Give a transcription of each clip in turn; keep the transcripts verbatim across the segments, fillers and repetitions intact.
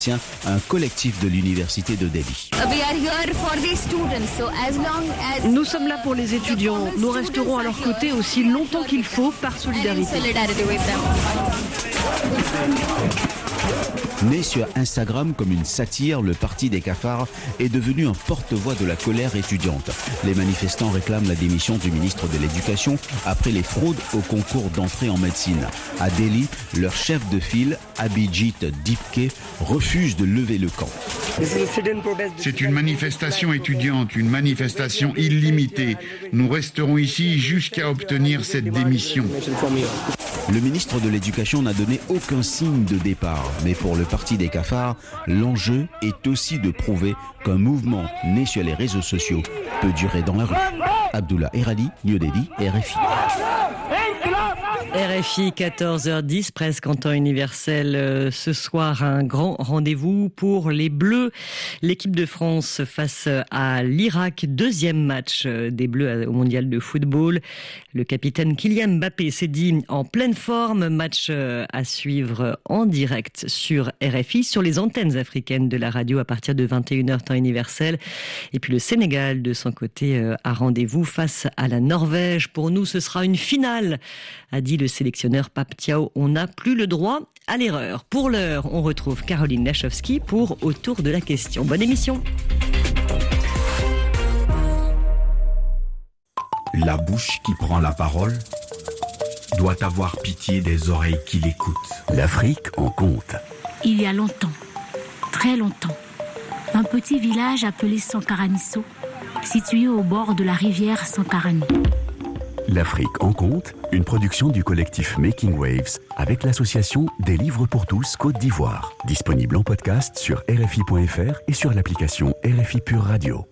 Tiens, un collectif de l'université de Delhi. Nous sommes là pour les étudiants. Nous resterons à leur côté aussi longtemps qu'il faut par solidarité. Né sur Instagram comme une satire, le Parti des cafards est devenu un porte-voix de la colère étudiante. Les manifestants réclament la démission du ministre de l'Éducation après les fraudes au concours d'entrée en médecine. À Delhi, leur chef de file, Abhijit Dipke, refuse de lever le camp. C'est une manifestation étudiante, une manifestation illimitée. Nous resterons ici jusqu'à obtenir cette démission. Le ministre de l'Éducation n'a donné aucun signe de départ, mais pour le Parti des cafards, l'enjeu est aussi de prouver qu'un mouvement né sur les réseaux sociaux peut durer dans la rue. Abdullah Erali, New Delhi, R F I. R F I, quatorze heures dix, presque en temps universel. Euh, ce soir, un grand rendez-vous pour les Bleus. L'équipe de France face à l'Irak. Deuxième match des Bleus au mondial de football. Le capitaine Kylian Mbappé s'est dit en pleine forme. Match à suivre en direct sur R F I, sur les antennes africaines de la radio à partir de vingt et une heures temps universel. Et puis le Sénégal, de son côté, a rendez-vous face à la Norvège. Pour nous, ce sera une finale, a dit le sélectionneur Pape Thiaw. On n'a plus le droit à l'erreur. Pour l'heure, on retrouve Caroline Lachowski pour Autour de la question. Bonne émission. La bouche qui prend la parole doit avoir pitié des oreilles qui l'écoutent. L'Afrique en compte. Il y a longtemps, très longtemps, un petit village appelé Sankaranisso, situé au bord de la rivière Sankarani. L'Afrique en compte, une production du collectif Making Waves avec l'association Des Livres pour tous Côte d'Ivoire. Disponible en podcast sur R F I point F R et sur l'application R F I Pure Radio.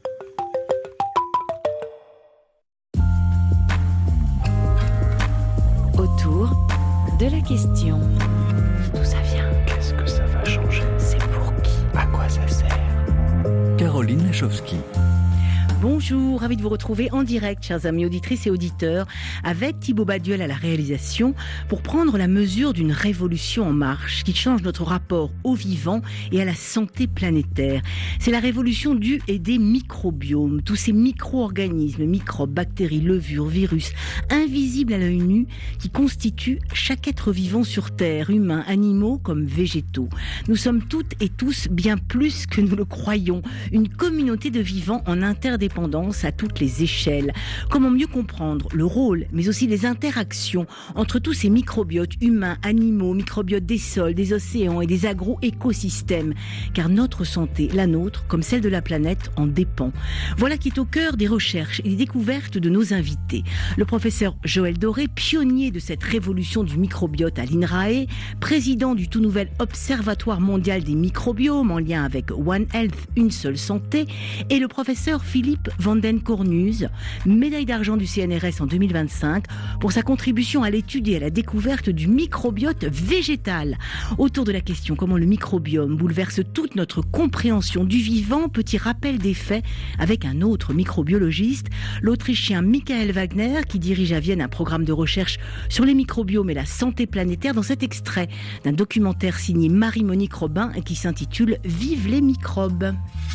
Autour de la question. D'où ça vient? Qu'est-ce que ça va changer? C'est pour qui? À quoi ça sert? Caroline Lachowski. Bonjour, ravi de vous retrouver en direct, chers amis auditrices et auditeurs, avec Thibaut Baduel à la réalisation, pour prendre la mesure d'une révolution en marche qui change notre rapport au vivant et à la santé planétaire. C'est la révolution du et des microbiomes, tous ces micro-organismes, microbes, bactéries, levures, virus, invisibles à l'œil nu, qui constituent chaque être vivant sur Terre, humains, animaux comme végétaux. Nous sommes toutes et tous bien plus que nous le croyons, une communauté de vivants en interdépendance à toutes les échelles. Comment mieux comprendre le rôle, mais aussi les interactions entre tous ces microbiotes humains, animaux, microbiotes des sols, des océans et des agro-écosystèmes, car notre santé, la nôtre, comme celle de la planète, en dépend. Voilà qui est au cœur des recherches et des découvertes de nos invités. Le professeur Joël Doré, pionnier de cette révolution du microbiote à l'INRAE, président du tout nouvel Observatoire mondial des microbiomes en lien avec One Health, une seule santé, et le professeur Philippe Van den Cornuz, médaille d'argent du C N R S en deux mille vingt-cinq, pour sa contribution à l'étude et à la découverte du microbiote végétal. Autour de la question comment le microbiome bouleverse toute notre compréhension du vivant, petit rappel des faits avec un autre microbiologiste, l'Autrichien Michael Wagner, qui dirige à Vienne un programme de recherche sur les microbiomes et la santé planétaire, dans cet extrait d'un documentaire signé Marie-Monique Robin qui s'intitule « Vive les microbes ».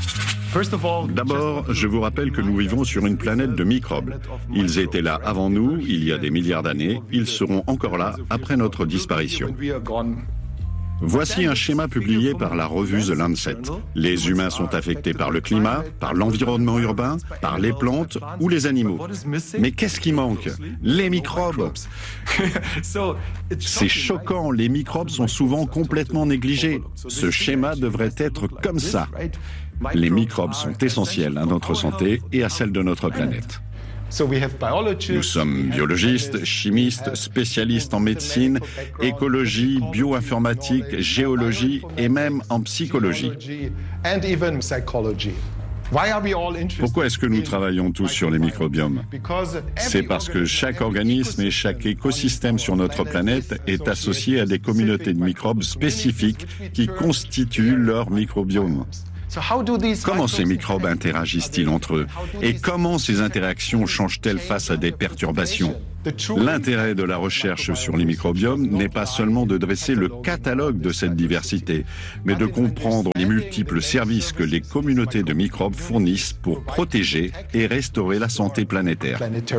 D'abord, je vous rappelle que nous vivons sur une planète de microbes. Ils étaient là avant nous, il y a des milliards d'années. Ils seront encore là après notre disparition. Voici un schéma publié par la revue The Lancet. Les humains sont affectés par le climat, par l'environnement urbain, par les plantes ou les animaux. Mais qu'est-ce qui manque? Les microbes. C'est choquant, les microbes sont souvent complètement négligés. Ce schéma devrait être comme ça. Les microbes sont essentiels à notre santé et à celle de notre planète. Nous sommes biologistes, chimistes, spécialistes en médecine, écologie, bioinformatique, géologie et même en psychologie. Pourquoi est-ce que nous travaillons tous sur les microbiomes? C'est parce que chaque organisme et chaque écosystème sur notre planète est associé à des communautés de microbes spécifiques qui constituent leur microbiome. Comment ces microbes interagissent-ils entre eux? Et comment ces interactions changent-elles face à des perturbations? L'intérêt de la recherche sur les microbiomes n'est pas seulement de dresser le catalogue de cette diversité, mais de comprendre les multiples services que les communautés de microbes fournissent pour protéger et restaurer la santé planétaire.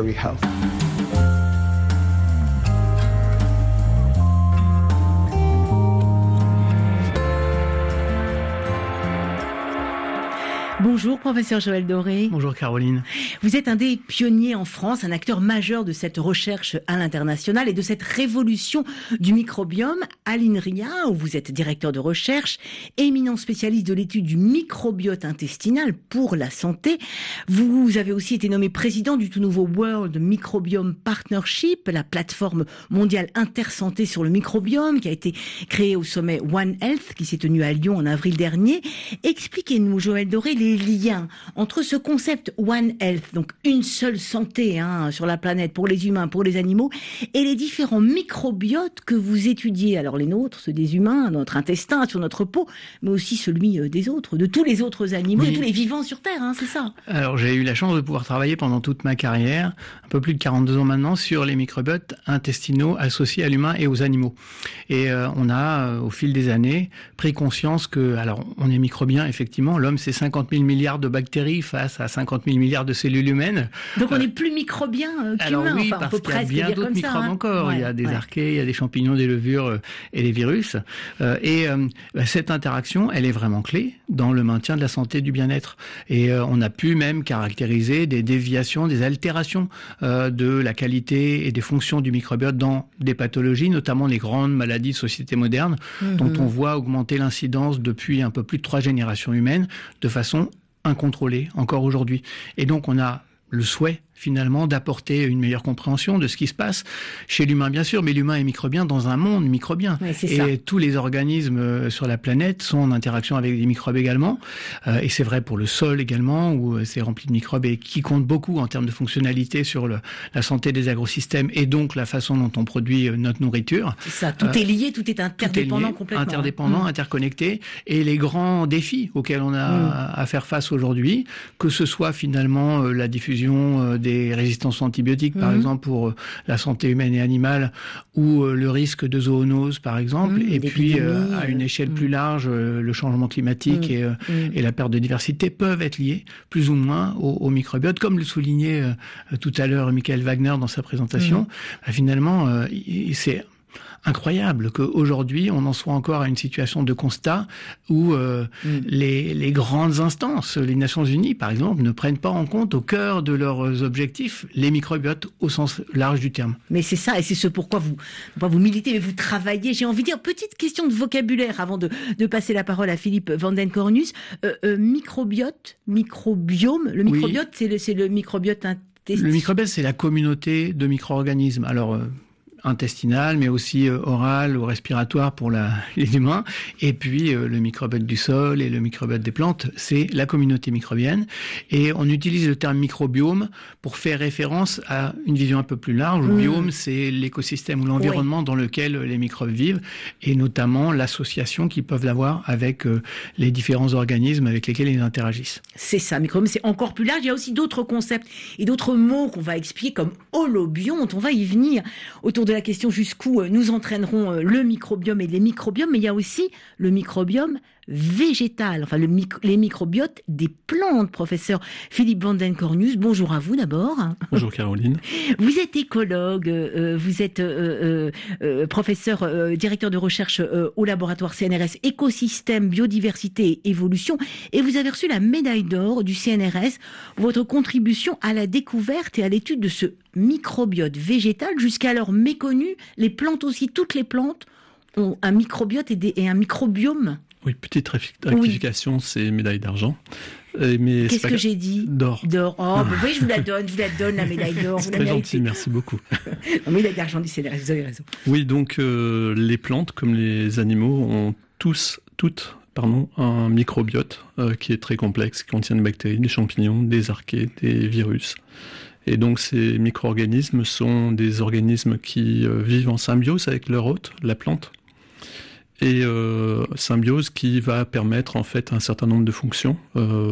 Bonjour, professeur Joël Doré. Bonjour, Caroline. Vous êtes un des pionniers en France, un acteur majeur de cette recherche à l'international et de cette révolution du microbiome à l'INRIA, où vous êtes directeur de recherche, éminent spécialiste de l'étude du microbiote intestinal pour la santé. Vous avez aussi été nommé président du tout nouveau World Microbiome Partnership, la plateforme mondiale intersanté sur le microbiome qui a été créée au sommet One Health qui s'est tenu à Lyon en avril dernier. Expliquez-nous, Joël Doré, les liens entre ce concept One Health, donc une seule santé hein, sur la planète pour les humains, pour les animaux, et les différents microbiotes que vous étudiez. Alors les nôtres, ceux des humains, notre intestin, sur notre peau, mais aussi celui des autres, de tous les autres animaux, oui. de tous les vivants sur Terre, hein, c'est ça. Alors j'ai eu la chance de pouvoir travailler pendant toute ma carrière, un peu plus de quarante-deux ans maintenant, sur les microbiotes intestinaux associés à l'humain et aux animaux. Et euh, on a, euh, au fil des années, pris conscience que, alors on est microbien, effectivement, l'homme c'est cinquante mille milliards de bactéries face à cinquante mille milliards de cellules humaines. Donc on est plus microbien euh, qu'humain. Alors oui, enfin, parce on peut qu'il y a bien d'autres microbes ça, hein. encore. Ouais, il y a des ouais. archées, il y a des champignons, des levures euh, et des virus. Euh, et euh, cette interaction, elle est vraiment clé dans le maintien de la santé et du bien-être. Et euh, on a pu même caractériser des déviations, des altérations euh, de la qualité et des fonctions du microbiote dans des pathologies, notamment les grandes maladies de société moderne, mmh. dont on voit augmenter l'incidence depuis un peu plus de trois générations humaines de façon incontrôlée encore aujourd'hui. Et donc on a le souhait finalement d'apporter une meilleure compréhension de ce qui se passe chez l'humain bien sûr, mais l'humain est microbien dans un monde microbien. Ouais, et ça. tous les organismes sur la planète sont en interaction avec des microbes également. Euh, et c'est vrai pour le sol également, où c'est rempli de microbes et qui compte beaucoup en termes de fonctionnalité sur le, la santé des agrosystèmes et donc la façon dont on produit notre nourriture. C'est ça, tout euh, est lié, tout est interdépendant tout est lié, complètement. Interdépendant, mmh. interconnecté. Et les grands défis auxquels on a mmh. à faire face aujourd'hui, que ce soit finalement euh, la diffusion euh, des résistances antibiotiques, par mmh. exemple, pour la santé humaine et animale, ou le risque de zoonose, par exemple, mmh, et puis euh, à une échelle mmh. plus large, euh, le changement climatique mmh. et, euh, mmh. et la perte de diversité peuvent être liés, plus ou moins, au, au microbiote, comme le soulignait euh, tout à l'heure Michael Wagner dans sa présentation. Mmh. Bah, finalement, euh, c'est incroyable qu'aujourd'hui, on en soit encore à une situation de constat où euh, mm. les, les grandes instances, les Nations Unies, par exemple, ne prennent pas en compte au cœur de leurs objectifs les microbiotes au sens large du terme. Mais c'est ça, et c'est ce pourquoi vous, pourquoi vous militez, mais vous travaillez. J'ai envie de dire, petite question de vocabulaire avant de, de passer la parole à Philippe Vandenkornus. Euh, euh, microbiote, microbiome, le microbiote, oui. c'est, le, c'est le microbiote intestinal. Le microbiote, c'est la communauté de micro-organismes. Alors... Euh, intestinal, mais aussi euh, oral ou respiratoire pour la, les humains. Et puis euh, le microbiote du sol et le microbiote des plantes, c'est la communauté microbienne. Et on utilise le terme microbiome pour faire référence à une vision un peu plus large. Le mmh. biome, c'est l'écosystème ou l'environnement oui. dans lequel les microbes vivent, et notamment l'association qu'ils peuvent avoir avec euh, les différents organismes avec lesquels ils interagissent. C'est ça, microbiome, c'est encore plus large. Il y a aussi d'autres concepts et d'autres mots qu'on va expliquer, comme holobionte. On va y venir autour de la question jusqu'où nous entraînerons le microbiome et les microbiomes, mais il y a aussi le microbiome végétal, enfin le micro, les microbiotes des plantes. Professeur Philippe Vandenkornus, bonjour à vous d'abord. Bonjour Caroline. Vous êtes écologue, euh, vous êtes euh, euh, professeur, euh, directeur de recherche euh, au laboratoire C N R S Écosystème, Biodiversité et Évolution, et vous avez reçu la médaille d'or du C N R S, votre contribution à la découverte et à l'étude de ce microbiote végétal, jusqu'alors méconnu. Les plantes aussi, toutes les plantes ont un microbiote et, des, et un microbiome. Oui, petite rectification, oui. c'est médaille d'argent. Euh, mais Qu'est-ce que pas... j'ai dit ? D'or. D'or. Oh, bah, oui, je vous la donne, je vous la donne, la médaille d'or. C'est très gentil, merci beaucoup. La médaille d'argent du C N R S, vous avez raison. Oui, donc euh, les plantes, comme les animaux, ont tous, toutes, pardon, un microbiote euh, qui est très complexe, qui contient des bactéries, des champignons, des archées, des virus. Et donc ces micro-organismes sont des organismes qui euh, vivent en symbiose avec leur hôte, la plante. Et euh, symbiose qui va permettre en fait un certain nombre de fonctions, euh,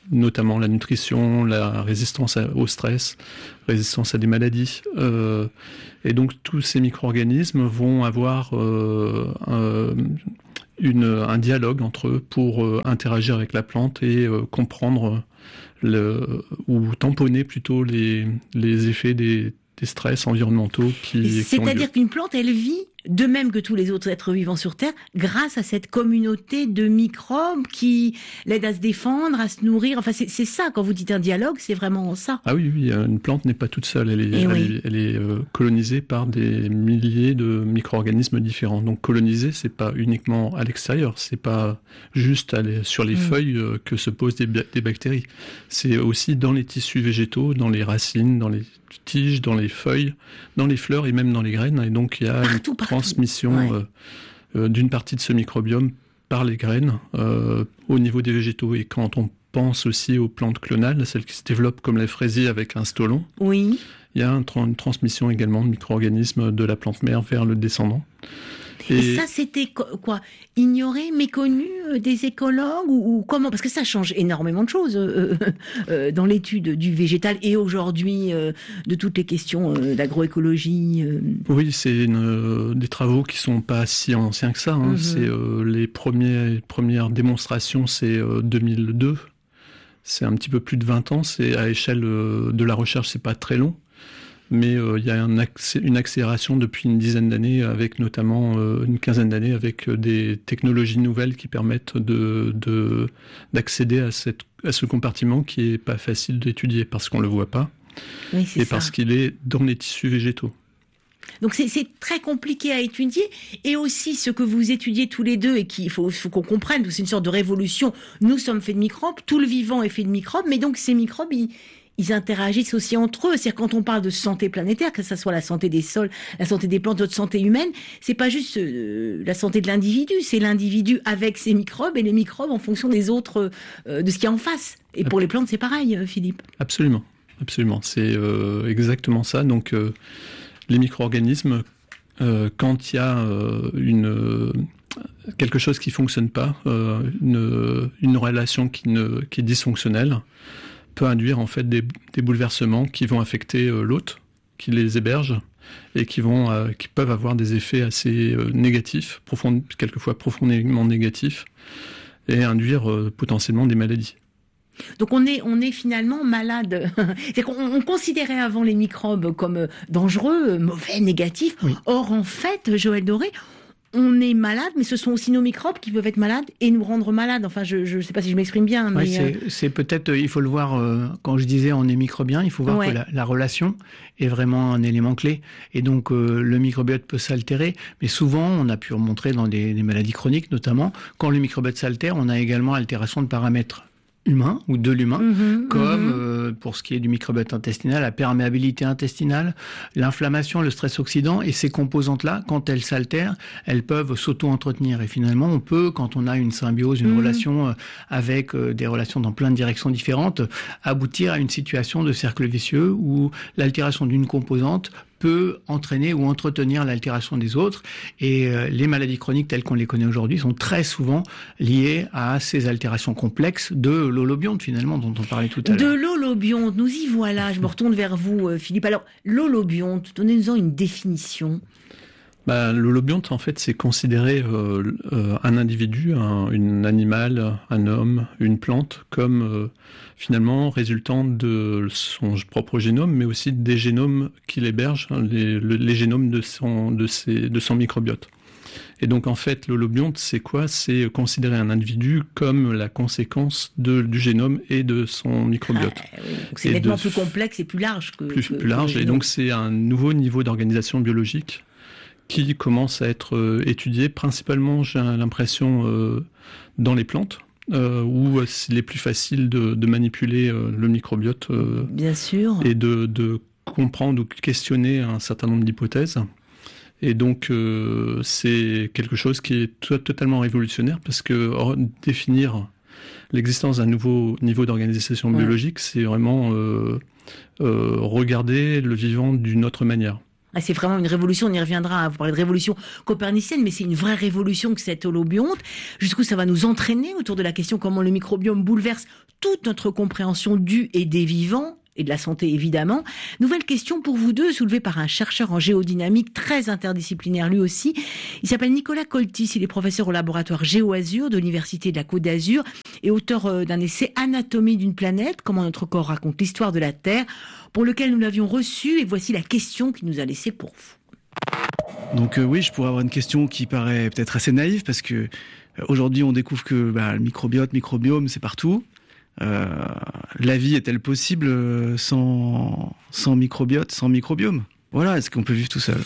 notamment la nutrition, la résistance à, au stress, résistance à des maladies. Euh, et donc tous ces micro-organismes vont avoir euh, un, une, un dialogue entre eux pour euh, interagir avec la plante et euh, comprendre le, ou tamponner plutôt les, les effets des, des stress environnementaux qui, qui ont lieu. C'est-à-dire qu'une plante, elle vit de même que tous les autres êtres vivants sur Terre, grâce à cette communauté de microbes qui l'aident à se défendre, à se nourrir. Enfin, c'est, c'est ça, quand vous dites un dialogue, c'est vraiment ça. Ah oui, oui, une plante n'est pas toute seule. Elle est, elle, oui. est, elle est euh, colonisée par des milliers de micro-organismes différents. Donc, coloniser, c'est pas uniquement à l'extérieur. C'est pas juste aller sur les mmh. feuilles euh, que se posent des, des bactéries. C'est aussi dans les tissus végétaux, dans les racines, dans les tiges, dans les feuilles, dans les fleurs et même dans les graines. Et donc, il y a partout, une partout. transmission ouais. euh, euh, d'une partie de ce microbiome par les graines euh, au niveau des végétaux. Et quand on pense aussi aux plantes clonales, celles qui se développent comme la fraisier avec un stolon, oui. il y a un, une transmission également de micro-organismes de la plante mère vers le descendant. Et, et ça, c'était quoi, ignoré, méconnu des écologues ou, ou comment? Parce que ça change énormément de choses euh, euh, dans l'étude du végétal et aujourd'hui euh, de toutes les questions euh, d'agroécologie. Euh. Oui, c'est une, euh, des travaux qui sont pas si anciens que ça. Hein. Mm-hmm. C'est euh, les premiers, premières démonstrations, c'est euh, deux mille deux. C'est un petit peu plus de vingt ans. C'est à échelle euh, de la recherche, c'est pas très long. Mais il euh, y a un accé- une accélération depuis une dizaine d'années, avec notamment euh, une quinzaine d'années, avec euh, des technologies nouvelles qui permettent de, de, d'accéder à, cette, à ce compartiment qui est pas facile d'étudier parce qu'on le voit pas, oui, c'est et ça. parce qu'il est dans les tissus végétaux. Donc c'est, c'est très compliqué à étudier, et aussi ce que vous étudiez tous les deux et qu'il faut, faut qu'on comprenne, c'est une sorte de révolution. Nous sommes faits de microbes, tout le vivant est fait de microbes, mais donc ces microbes, ils, ils interagissent aussi entre eux. C'est-à-dire quand on parle de santé planétaire, que ce soit la santé des sols, la santé des plantes, notre santé humaine, c'est pas juste euh, la santé de l'individu, c'est l'individu avec ses microbes et les microbes en fonction des autres, euh, de ce qu'il y a en face. Et pour les plantes, c'est pareil, Philippe. Absolument, absolument. C'est euh, exactement ça. Donc euh, les micro-organismes, euh, quand il y a euh, une euh, quelque chose qui fonctionne pas, euh, une, une relation qui, ne, qui est dysfonctionnelle, peut induire en fait des, des bouleversements qui vont affecter euh, l'hôte, qui les héberge, et qui vont, euh, qui peuvent avoir des effets assez euh, négatifs, profond, quelquefois profondément négatifs, et induire euh, potentiellement des maladies. Donc on est, on est finalement malade. C'est qu'on on considérait avant les microbes comme dangereux, mauvais, négatifs. Oui. Or en fait, Joël Doré, on est malade, mais ce sont aussi nos microbes qui peuvent être malades et nous rendre malades. Enfin, je ne sais pas si je m'exprime bien. Mais oui, c'est, c'est peut-être, il faut le voir, euh, quand je disais on est microbien, il faut voir ouais. que la, la relation est vraiment un élément clé. Et donc, euh, le microbiote peut s'altérer. Mais souvent, on a pu remontrer dans des, des maladies chroniques, notamment, quand le microbiote s'altère, on a également altération de paramètres humain ou de l'humain, mmh, comme mmh. euh, pour ce qui est du microbiote intestinal, la perméabilité intestinale, l'inflammation, le stress oxydant, et ces composantes-là, quand elles s'altèrent, elles peuvent s'auto-entretenir. Et finalement, on peut, quand on a une symbiose, une mmh. relation euh, avec euh, des relations dans plein de directions différentes, aboutir à une situation de cercle vicieux où l'altération d'une composante peut entraîner ou entretenir l'altération des autres. Et euh, les maladies chroniques telles qu'on les connaît aujourd'hui sont très souvent liées à ces altérations complexes de l'holobionte, finalement, dont on parlait tout à l'heure. De l'holobionte, nous y voilà. Je me retourne vers vous, euh, Philippe. Alors, l'holobionte, donnez-nous une définition. Bah, l'holobionte, en fait, c'est considérer euh, euh, un individu, un une animal, un homme, une plante, comme euh, finalement résultant de son propre génome, mais aussi des génomes qu'il héberge, hein, les, le, les génomes de son, de, ses, de son microbiote. Et donc, en fait, l'holobionte, c'est quoi? C'est considérer un individu comme la conséquence de, du génome et de son microbiote. Ah, oui. Donc c'est et nettement de, plus complexe et plus large que... Plus, que, plus large, que et donc c'est un nouveau niveau d'organisation biologique qui commence à être euh, étudié principalement, j'ai l'impression, euh, dans les plantes, euh, où euh, il est plus facile de, de manipuler euh, le microbiote euh, Bien sûr. et de, de comprendre ou questionner un certain nombre d'hypothèses. Et donc, euh, c'est quelque chose qui est t- totalement révolutionnaire, parce que or, définir l'existence d'un nouveau niveau d'organisation ouais. biologique, c'est vraiment euh, euh, regarder le vivant d'une autre manière. Ah, c'est vraiment une révolution, on y reviendra, hein. Vous parlez de révolution copernicienne, mais c'est une vraie révolution que cette holobionte. Jusqu'où ça va nous entraîner autour de la question comment le microbiome bouleverse toute notre compréhension du et des vivants, et de la santé évidemment. Nouvelle question pour vous deux, soulevée par un chercheur en géodynamique très interdisciplinaire lui aussi. Il s'appelle Nicolas Coltis, il est professeur au laboratoire GéoAzur de l'Université de la Côte d'Azur et auteur d'un essai Anatomie d'une planète, comment notre corps raconte l'histoire de la Terre, pour lequel nous l'avions reçu, et voici la question qu'il nous a laissée pour vous. Donc euh, oui, je pourrais avoir une question qui paraît peut-être assez naïve, parce que euh, aujourd'hui on découvre que bah, le microbiote, microbiome, c'est partout. Euh, la vie est-elle possible sans, sans microbiote, sans microbiome? Voilà, est-ce qu'on peut vivre tout seul?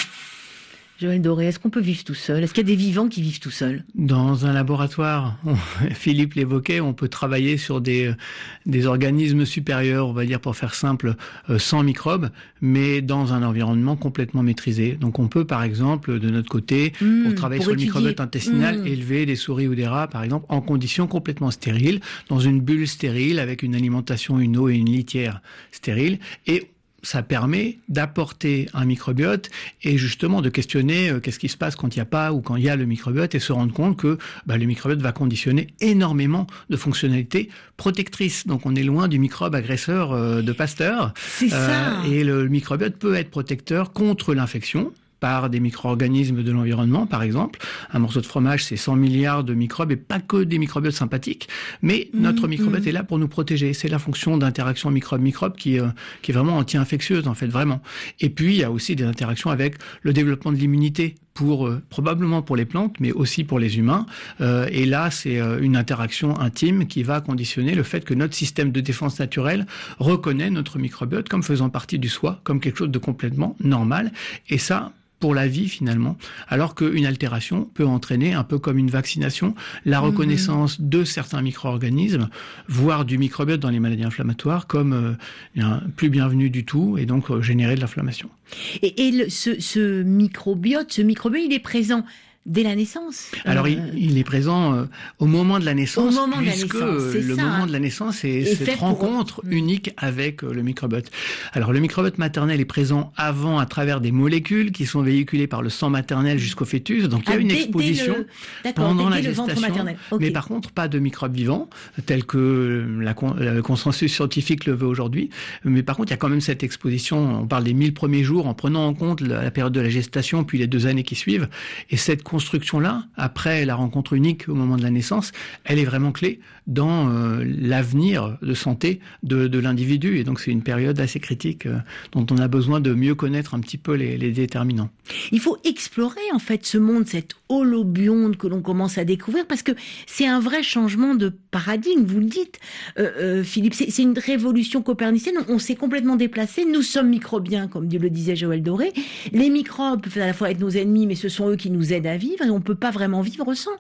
Joël Doré, est-ce qu'on peut vivre tout seul? Est-ce qu'il y a des vivants qui vivent tout seuls? Dans un laboratoire, Philippe l'évoquait, on peut travailler sur des, des organismes supérieurs, on va dire pour faire simple, euh, sans microbes, mais dans un environnement complètement maîtrisé. Donc on peut par exemple, de notre côté, mmh, pour travailler pour sur étudier. le microbiote intestinal, mmh. élever des souris ou des rats, par exemple, en conditions complètement stériles, dans une bulle stérile, avec une alimentation, une eau et une litière stérile, et ça permet d'apporter un microbiote et justement de questionner euh, qu'est-ce qui se passe quand il n'y a pas ou quand il y a le microbiote, et se rendre compte que bah, le microbiote va conditionner énormément de fonctionnalités protectrices. Donc on est loin du microbe agresseur euh, de Pasteur. C'est ça. Euh, et le, le microbiote peut être protecteur contre l'infection par des micro-organismes de l'environnement, par exemple. Un morceau de fromage, c'est cent milliards de microbes, et pas que des microbiotes sympathiques. Mais mmh, notre microbiote mmh. est là pour nous protéger. C'est la fonction d'interaction microbe-microbe qui, euh, qui est vraiment anti-infectieuse, en fait, vraiment. Et puis, il y a aussi des interactions avec le développement de l'immunité, pour euh, probablement pour les plantes, mais aussi pour les humains. Euh, et là, c'est euh, une interaction intime qui va conditionner le fait que notre système de défense naturelle reconnaît notre microbiote comme faisant partie du soi, comme quelque chose de complètement normal. Et ça, pour la vie finalement, alors qu'une altération peut entraîner, un peu comme une vaccination, la reconnaissance mmh. de certains micro-organismes, voire du microbiote dans les maladies inflammatoires, comme euh, plus bienvenu du tout, et donc euh, générer de l'inflammation. Et, et le, ce, ce microbiote, ce microbiote, il est présent dès la naissance. Alors, euh... il, il est présent euh, au moment de la naissance, au moment puisque de la naissance, le ça, moment hein. de la naissance est, est cette rencontre pour... unique avec euh, le microbiote. Alors, le microbiote maternel est présent avant à travers des molécules qui sont véhiculées par le sang maternel jusqu'au fœtus. Donc, il y a ah, une dès, exposition dès le... pendant dès, la dès gestation. Okay. Mais par contre, pas de microbes vivants, tel que la, le consensus scientifique le veut aujourd'hui. Mais par contre, il y a quand même cette exposition. On parle des mille premiers jours en prenant en compte la, la période de la gestation, puis les deux années qui suivent. Et cette construction-là, après la rencontre unique au moment de la naissance, elle est vraiment clé dans euh, l'avenir de santé de, de l'individu. Et donc c'est une période assez critique euh, dont on a besoin de mieux connaître un petit peu les, les déterminants. Il faut explorer en fait ce monde, cette holobionte que l'on commence à découvrir, parce que c'est un vrai changement de paradigme, vous le dites, euh, euh, Philippe. C'est, c'est une révolution copernicienne, on, on s'est complètement déplacé, nous sommes microbiens, comme le disait Joël Doré. Les microbes peuvent à la fois être nos ennemis, mais ce sont eux qui nous aident à vivre, et on ne peut pas vraiment vivre sans.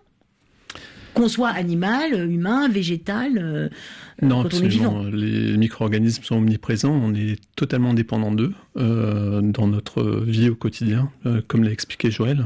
Qu'on soit animal, humain, végétal, euh, non, quand on est vivant. Les micro-organismes sont omniprésents, on est totalement dépendant d'eux euh, dans notre vie au quotidien, euh, comme l'a expliqué Joël.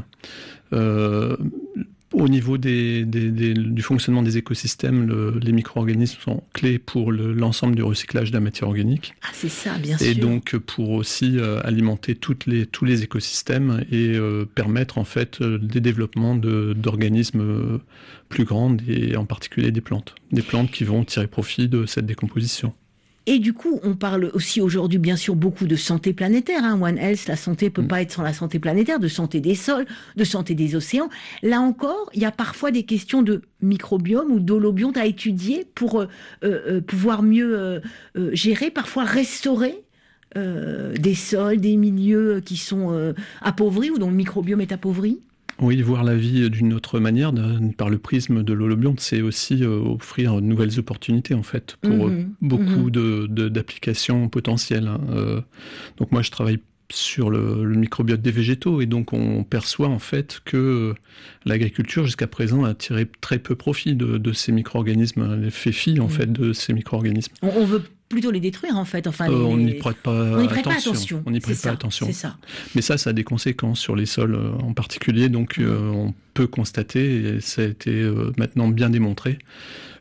Euh, Au niveau des, des, des, du fonctionnement des écosystèmes, le, les micro-organismes sont clés pour le, l'ensemble du recyclage de la matière organique. Ah, c'est ça, bien et sûr. Et donc pour aussi euh, alimenter toutes les, tous les écosystèmes et euh, permettre en fait euh, des développements de, d'organismes euh, plus grands, et en particulier des plantes. Des plantes qui vont tirer profit de cette décomposition. Et du coup, on parle aussi aujourd'hui, bien sûr, beaucoup de santé planétaire. Hein. One Health, la santé peut mmh. pas être sans la santé planétaire, de santé des sols, de santé des océans. Là encore, il y a parfois des questions de microbiome ou d'holobionte à étudier pour euh, euh, pouvoir mieux euh, euh, gérer, parfois restaurer euh, des sols, des milieux qui sont euh, appauvris ou dont le microbiome est appauvri. Oui, voir la vie d'une autre manière, de, par le prisme de l'holobionte, c'est aussi euh, offrir de nouvelles opportunités, en fait, pour mmh, beaucoup mmh. de, de, d'applications potentielles. Hein. Euh, donc moi, je travaille sur le, le microbiote des végétaux, et donc on perçoit, en fait, que l'agriculture, jusqu'à présent, a tiré très peu profit de, de ces micro-organismes, les fait fi, en mmh. fait, de ces micro-organismes. On, on veut plutôt les détruire, en fait. Enfin, euh, les... on n'y prête pas on n'y prête attention. pas attention. On n'y prête c'est pas ça, attention. C'est ça. Mais ça, ça a des conséquences sur les sols euh, en particulier. Donc, mmh. euh, on peut constater, et ça a été euh, maintenant bien démontré,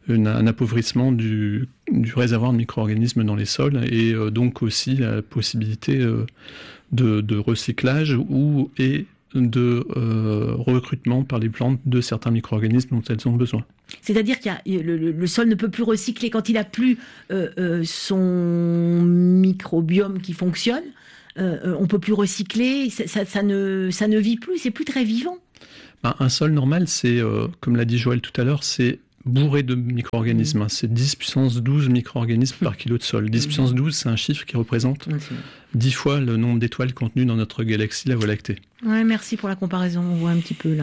une, un appauvrissement du, du réservoir de micro-organismes dans les sols et euh, donc aussi la possibilité euh, de, de recyclage ou et de euh, recrutement par les plantes de certains micro-organismes dont elles ont besoin. C'est-à-dire que le, le, le sol ne peut plus recycler quand il n'a plus euh, euh, son microbiome qui fonctionne. Euh, on ne peut plus recycler, ça, ça, ça, ne, ça ne vit plus, c'est plus très vivant. Ben, un sol normal, c'est, euh, comme l'a dit Joël tout à l'heure, c'est bourré de micro-organismes. Mmh. C'est dix puissance douze micro-organismes mmh. par kilo de sol. dix puissance douze, c'est un chiffre qui représente mmh. dix fois le nombre d'étoiles contenues dans notre galaxie, la Voie lactée. Ouais, merci pour la comparaison, on voit un petit peu là.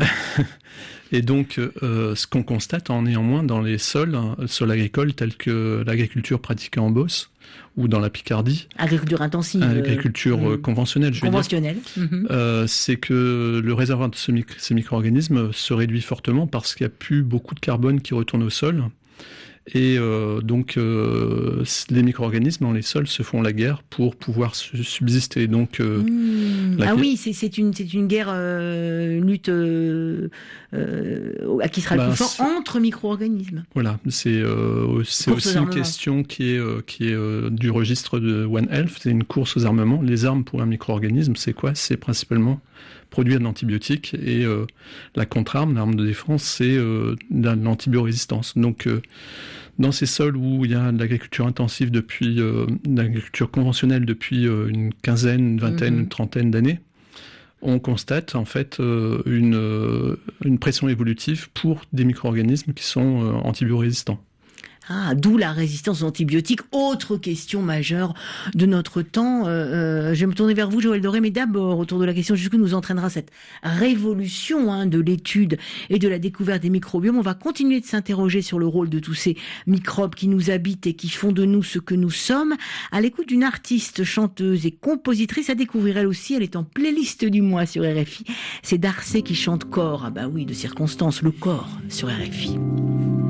Et donc, euh, ce qu'on constate en néanmoins dans les sols, hein, sols agricoles tels que l'agriculture pratiquée en Beauce ou dans la Picardie. Agriculture intensive. Agriculture euh, conventionnelle, je veux conventionnelle. dire. Conventionnelle. Mm-hmm. Euh, c'est que le réservoir de ce mic- ces micro-organismes se réduit fortement parce qu'il n'y a plus beaucoup de carbone qui retourne au sol. Et euh, donc, euh, les micro-organismes dans les sols se font la guerre pour pouvoir subsister. Donc, euh, mmh. la... Ah oui, c'est, c'est, une, c'est une guerre, euh, une lutte euh, euh, à qui sera bah, le plus fort c'est... entre micro-organismes. Voilà, c'est, euh, c'est aussi une question qui est, euh, qui est euh, du registre de One Health, c'est une course aux armements. Les armes pour un micro-organisme, c'est quoi ? C'est principalement produire de l'antibiotique et euh, la contre-arme, l'arme de défense, c'est euh, de l'antibiorésistance. Donc, euh, dans ces sols où il y a de l'agriculture intensive depuis, euh, de l'agriculture conventionnelle depuis euh, une quinzaine, une vingtaine, mmh. une trentaine d'années, on constate en fait euh, une, euh, une pression évolutive pour des micro-organismes qui sont euh, antibiorésistants. Ah, d'où la résistance aux antibiotiques, autre question majeure de notre temps. Euh, je vais me tourner vers vous, Joël Doré, mais d'abord, autour de la question jusqu'où nous entraînera cette révolution hein, de l'étude et de la découverte des microbiomes, on va continuer de s'interroger sur le rôle de tous ces microbes qui nous habitent et qui font de nous ce que nous sommes, à l'écoute d'une artiste, chanteuse et compositrice à découvrir elle aussi. Elle est en playlist du mois sur R F I. C'est Darcey qui chante Corps. Ah bah oui, de circonstance, le corps sur R F I.